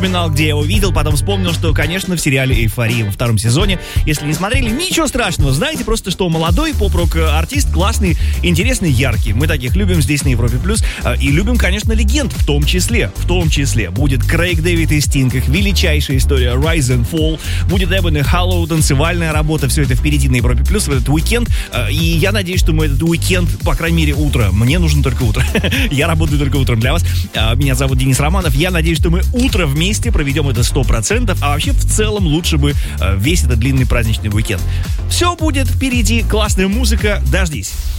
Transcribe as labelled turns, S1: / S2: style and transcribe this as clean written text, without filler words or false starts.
S1: вспоминал, где я его видел, потом вспомнил, что, конечно, в сериале «Эйфория» во втором сезоне. Если не смотрели, ничего страшного. Знаете просто, что молодой поп-рок артист классный, интересный, яркий. Мы таких любим здесь на Европе+. И любим, конечно, легенд в том числе. Будет Крейг Дэвид и Стинг, их величайшая история Rise and Fall. Будет Эбони Халлоу, танцевальная работа. Все это впереди на Европе+, в этот уикенд. И я надеюсь, что мы этот уикенд, по крайней мере, утро. Мне нужно только утро. Я работаю только утром для вас. Меня зовут Денис Романов. Я надеюсь, что мы утро вместе проведем это 100%. А вообще, в целом, лучше бы весь этот длинный праздничный уикенд. Все будет впереди. Классная музыка. Дождись.